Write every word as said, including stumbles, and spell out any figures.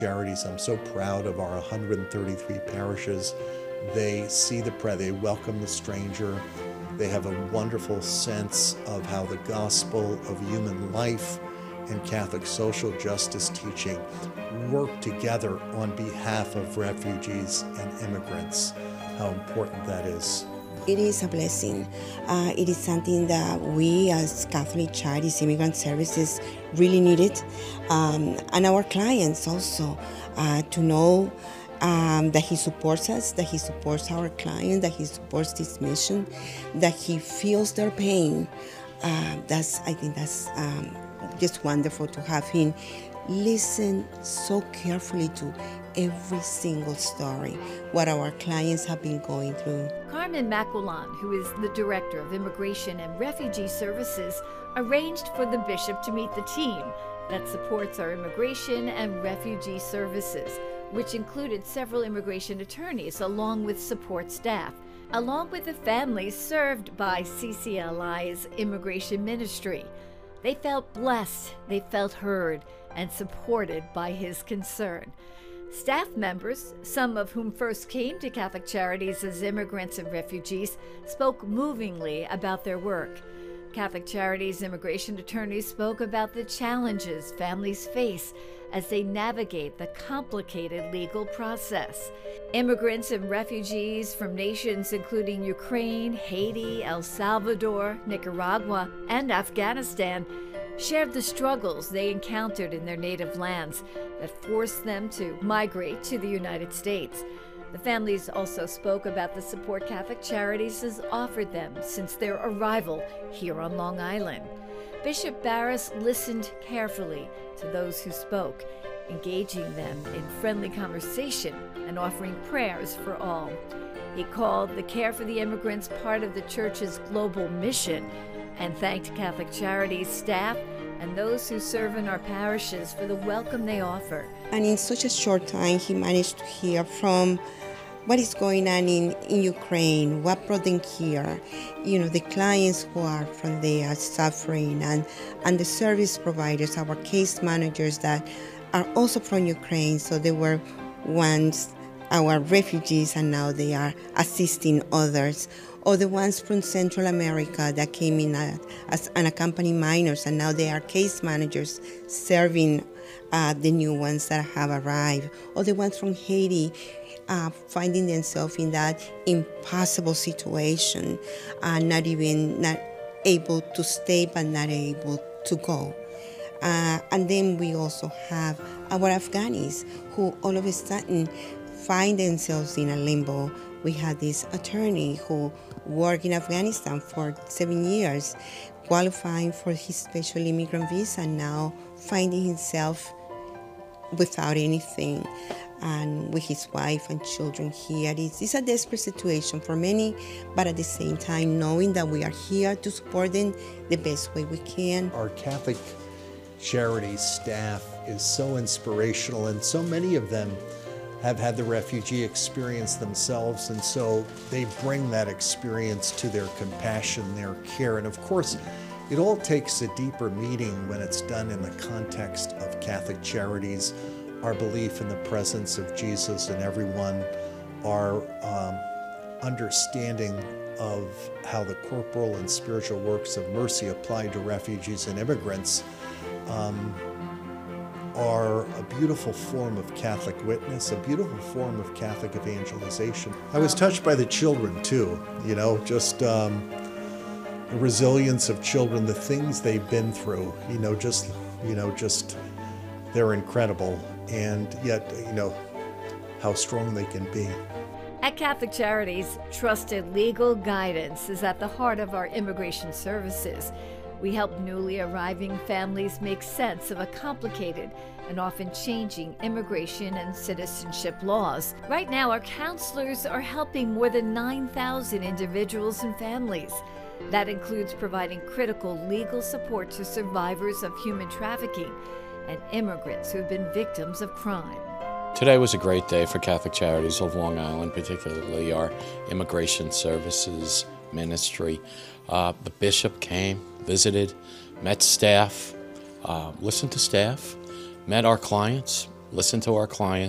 Charities. I'm so proud of our one hundred thirty-three parishes. They see the prayer, they welcome the stranger. They have a wonderful sense of how the gospel of human life and Catholic social justice teaching work together on behalf of refugees and immigrants. How important that is. It is a blessing. Uh, it is something that we as Catholic Charities Immigrant Services really needed. Um, and our clients also, uh, to know um, that he supports us, that he supports our clients, that he supports this mission, that he feels their pain. Uh, that's, I think that's um, just wonderful to have him listen so carefully to every single story, what our clients have been going through. Carmen Maquillan, who is the Director of Immigration and Refugee Services, arranged for the bishop to meet the team that supports our immigration and refugee services, which included several immigration attorneys along with support staff, along with the families served by C C L I's immigration ministry. They felt blessed, they felt heard, and supported by his concern. Staff members, some of whom first came to Catholic Charities as immigrants and refugees, spoke movingly about their work. Catholic Charities immigration attorneys spoke about the challenges families face as they navigate the complicated legal process. Immigrants and refugees from nations including Ukraine, Haiti, El Salvador, Nicaragua, and Afghanistan shared the struggles they encountered in their native lands that forced them to migrate to the United States. The families also spoke about the support Catholic Charities has offered them since their arrival here on Long Island. Bishop Barris listened carefully to those who spoke, engaging them in friendly conversation and offering prayers for all. He called the care for the immigrants part of the Church's global mission and thanked Catholic Charities staff and those who serve in our parishes for the welcome they offer. And in such a short time, he managed to hear from what is going on in, in Ukraine, what brought them here, you know, the clients who are from there suffering, and, and the service providers, our case managers that are also from Ukraine. So they were once our refugees and now they are assisting others. Or the ones from Central America that came in as unaccompanied minors and now they are case managers serving uh, the new ones that have arrived. Or the ones from Haiti uh, finding themselves in that impossible situation, uh, not even not able to stay but not able to go. Uh, and then we also have our Afghanis who all of a sudden find themselves in a limbo. We had this attorney who worked in Afghanistan for seven years, qualifying for his special immigrant visa, and now finding himself without anything and with his wife and children here. It's, it's a desperate situation for many, but at the same time, knowing that we are here to support them the best way we can. Our Catholic Charities staff is so inspirational, and so many of them have had the refugee experience themselves, and so they bring that experience to their compassion, their care. And of course, it all takes a deeper meaning when it's done in the context of Catholic Charities, our belief in the presence of Jesus in everyone, our um, understanding of how the corporal and spiritual works of mercy apply to refugees and immigrants um, are a beautiful form of Catholic witness, a beautiful form of Catholic evangelization. I was touched by the children too, you know, just um, the resilience of children, the things they've been through, you know, just, you know, just, they're incredible, and yet, you know, how strong they can be. At Catholic Charities, trusted legal guidance is at the heart of our immigration services. We help newly arriving families make sense of a complicated and often changing immigration and citizenship laws. Right now, our counselors are helping more than nine thousand individuals and families. That includes providing critical legal support to survivors of human trafficking and immigrants who have been victims of crime. Today was a great day for Catholic Charities of Long Island, particularly our immigration services ministry. Uh, the bishop came, visited, met staff, uh, listened to staff, met our clients, listen to our clients.